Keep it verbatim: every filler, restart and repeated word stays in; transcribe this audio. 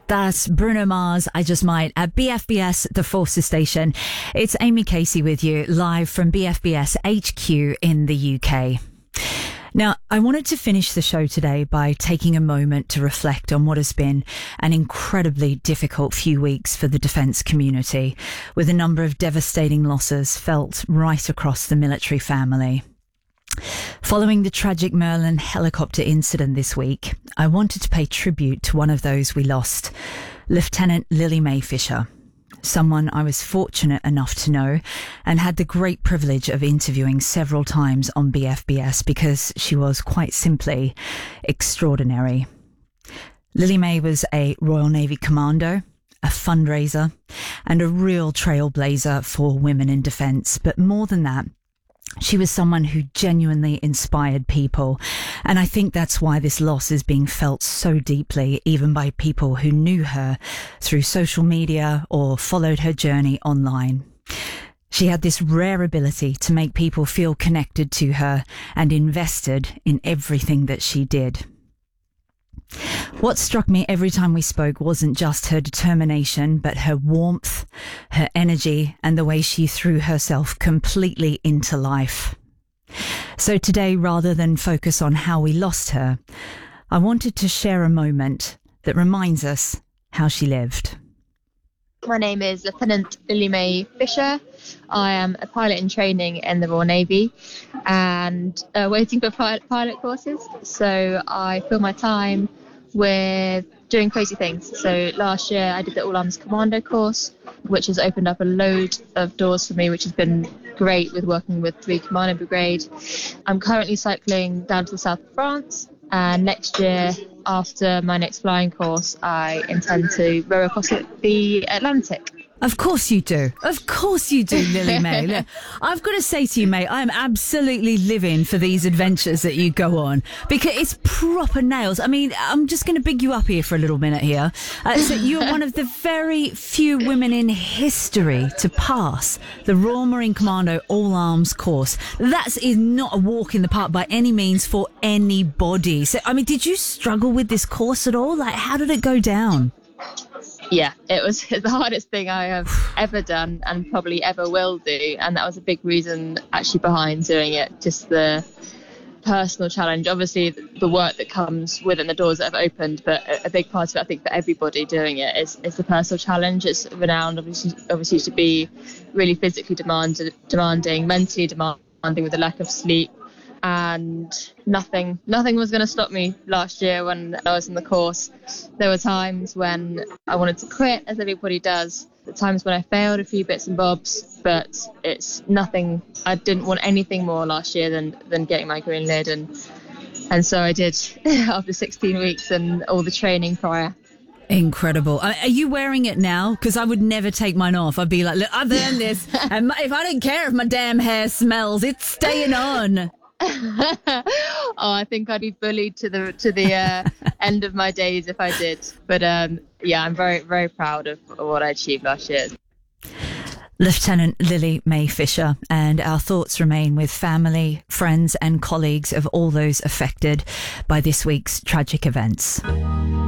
That's Bruno Mars, I Just Might, at B F B S, the Forces Station. It's Amy Casey with you, live from B F B S H Q in the U K. Now, I wanted to finish the show today by taking a moment to reflect on what has been an incredibly difficult few weeks for the defence community, with a number of devastating losses felt right across the military family. Following the tragic Merlin helicopter incident this week, I wanted to pay tribute to one of those we lost, Lieutenant Lily Mae Fisher, someone I was fortunate enough to know and had the great privilege of interviewing several times on B F B S because she was quite simply extraordinary. Lily Mae was a Royal Navy commando, a fundraiser, and a real trailblazer for women in defence, but more than that, she was someone who genuinely inspired people, and I think that's why this loss is being felt so deeply, even by people who knew her through social media or followed her journey online. She had this rare ability to make people feel connected to her and invested in everything that she did. What struck me every time we spoke wasn't just her determination, but her warmth, her energy, and the way she threw herself completely into life. So today, rather than focus on how we lost her, I wanted to share a moment that reminds us how she lived. My name is Lieutenant Lily Mae Fisher. I am a pilot in training in the Royal Navy and uh, waiting for pilot, pilot courses. So I fill my time with doing crazy things. So last year I did the All Arms Commando course, which has opened up a load of doors for me, which has been great with working with three Commando Brigade. I'm currently cycling down to the south of France, and next year, after my next flying course, I intend to row across the Atlantic. Of course you do. Of course you do, Lily Mae. Look, I've got to say to you, mate, I am absolutely living for these adventures that you go on because it's proper nails. I mean, I'm just going to big you up here for a little minute here. Uh, so you're one of the very few women in history to pass the Royal Marine Commando All Arms course. That is not a walk in the park by any means for anybody. So, I mean, did you struggle with this course at all? Like, how did it go down? Yeah, it was the hardest thing I have ever done and probably ever will do. And that was a big reason actually behind doing it, just the personal challenge. Obviously, the work that comes with it and the doors that have opened, but a big part of it, I think, for everybody doing it is, is the personal challenge. It's renowned, obviously, obviously to be really physically demanded, demanding, mentally demanding with a lack of sleep. And nothing nothing was going to stop me last year when I was in the course. There were times when I wanted to quit, as everybody does. The times when I failed a few bits and bobs, but it's nothing. I didn't want anything more last year than, than getting my green lid. And, and so I did after sixteen weeks and all the training prior. Incredible. Are you wearing it now? Because I would never take mine off. I'd be like, look, I've earned this. And if I didn't care if my damn hair smells, it's staying on. oh, I think I'd be bullied to the to the uh, end of my days if I did. But um, yeah, I'm very, very proud of what I achieved last year. Lieutenant Lily Mae Fisher, and our thoughts remain with family, friends and colleagues of all those affected by this week's tragic events.